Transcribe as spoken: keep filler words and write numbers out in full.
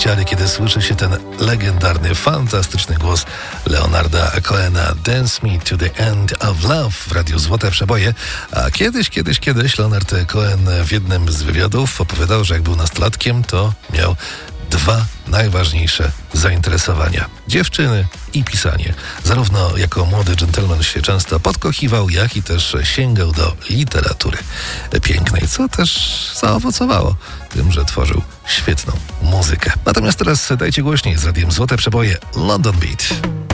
ciary, kiedy słyszy się ten legendarny, fantastyczny głos Leonarda Cohena Dance Me to the End of Love w Radiu Złote Przeboje. A kiedyś, kiedyś, kiedyś Leonard Cohen w jednym z wywiadów opowiadał, że jak był nastolatkiem, to miał dwa najważniejsze zainteresowania. Dziewczyny i pisanie. Zarówno jako młody dżentelmen się często podkochiwał, jak i też sięgał do literatury pięknej, co też zaowocowało tym, że tworzył świetną muzykę. Natomiast teraz dajcie głośniej z Radiem Złote Przeboje London Beat.